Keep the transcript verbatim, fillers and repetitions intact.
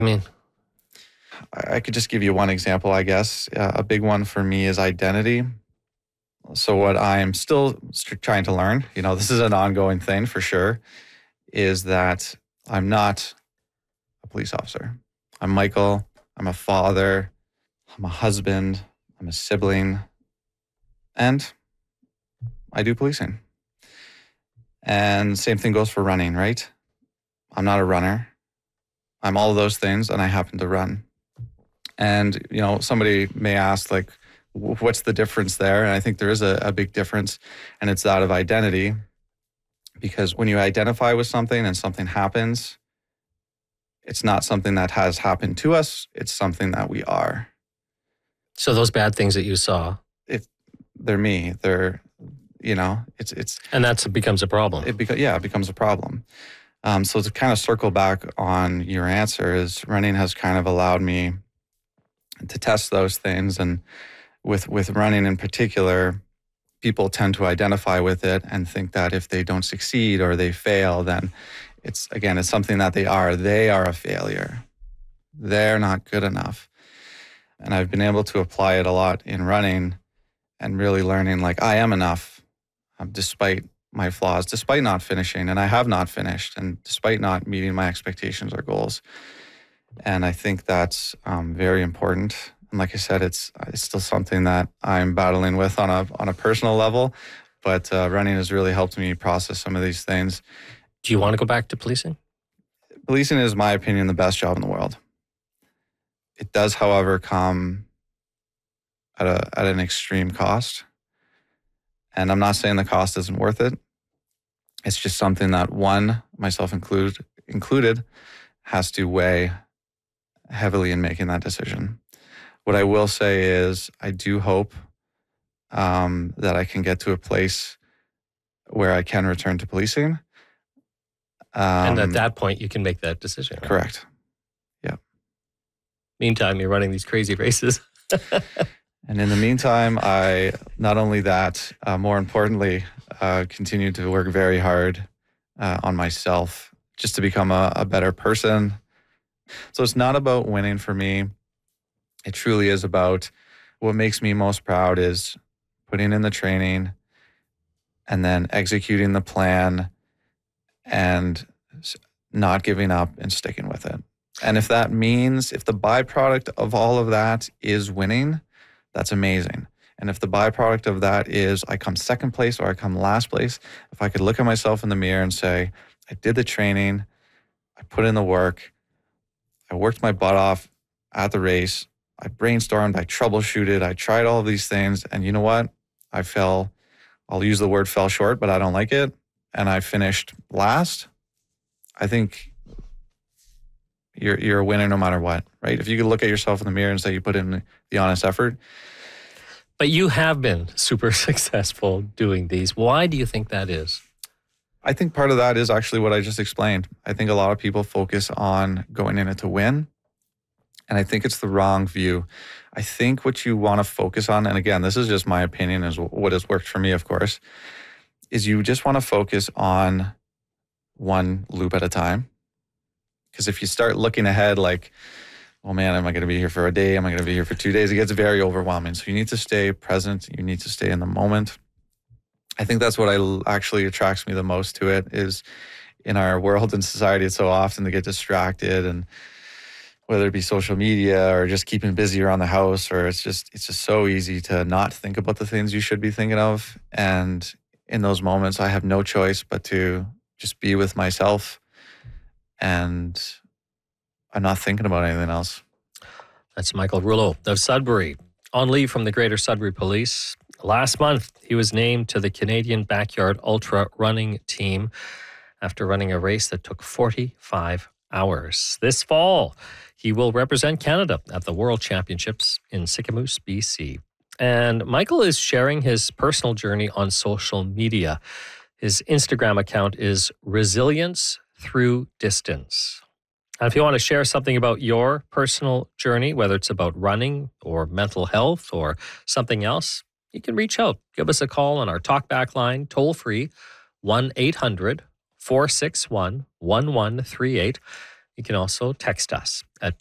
I mean, I I could just give you one example, I guess. Uh, a big one for me is identity. So what I'm still st- trying to learn, you know, this is an ongoing thing for sure, is that I'm not a police officer. I'm Michael. I'm a father. I'm a husband. I'm a sibling. And I do policing. And same thing goes for running, right? I'm not a runner. I'm all of those things, and I happen to run. And, you know, somebody may ask, like, wh- what's the difference there? And I think there is a, a big difference, and it's that of identity. Because when you identify with something and something happens, it's not something that has happened to us. It's something that we are. so those bad things that you saw, It, they're me. They're, you know, it's, it's, and that becomes a problem. it beca- yeah, it becomes a problem. Um, so to kind of circle back on your answer is running has kind of allowed me to test those things. And with, with running in particular, people tend to identify with it and think that if they don't succeed or they fail, then it's, again, it's something that they are. They are a failure. They're not good enough. And I've been able to apply it a lot in running and really learning, like, I am enough, um, despite my flaws, despite not finishing. And I have not finished, and despite not meeting my expectations or goals. And I think that's um, very important. And like I said, it's it's still something that I'm battling with on a on a personal level. But uh, running has really helped me process some of these things. Do you want to go back to policing? Policing is, in my opinion, the best job in the world. It does, however, come at a at an extreme cost. And I'm not saying the cost isn't worth it. It's just something that one, myself include, included, has to weigh heavily in making that decision. What I will say is I do hope um, that I can get to a place where I can return to policing. Um, and at that point, you can make that decision. Right? Correct. Yeah. Meantime, you're running these crazy races. And in the meantime, I, not only that, uh, more importantly, uh, continue to work very hard uh, on myself just to become a, a better person. So it's not about winning for me. It truly is about what makes me most proud is putting in the training and then executing the plan and not giving up and sticking with it. And if that means, if the byproduct of all of that is winning, that's amazing. And if the byproduct of that is I come second place or I come last place, if I could look at myself in the mirror and say, I did the training, I put in the work, I worked my butt off at the race, I brainstormed, I troubleshooted, I tried all of these things, and you know what? I fell, I'll use the word fell short, but I don't like it, and I finished last. I think you're you're a winner no matter what, right? If you could look at yourself in the mirror and say you put in the honest effort. But you have been super successful doing these. Why do you think that is? I think part of that is actually what I just explained. I think a lot of people focus on going in it to win. And I think it's the wrong view. I think what you want to focus on, and again, this is just my opinion, is what has worked for me, of course, is you just want to focus on one loop at a time. Because if you start looking ahead like, oh man, am I going to be here for a day? Am I going to be here for two days? It gets very overwhelming. So you need to stay present. You need to stay in the moment. I think that's what I actually attracts me the most to it is in our world and society, it's so often to get distracted, and whether it be social media or just keeping busy around the house, or it's just it's just so easy to not think about the things you should be thinking of. And in those moments, I have no choice but to just be with myself, and I'm not thinking about anything else. That's Michael Rouleau of Sudbury, on leave from the Greater Sudbury Police. Last month, he was named to the Canadian Backyard Ultra running team after running a race that took forty-five hours. This fall, he will represent Canada at the World Championships in Sicamous, B C. And Michael is sharing his personal journey on social media. His Instagram account is Resilience Through Distance. And if you want to share something about your personal journey, whether it's about running or mental health or something else, you can reach out. Give us a call on our talkback line, toll free, one eight hundred four six one one one three eight. You can also text us at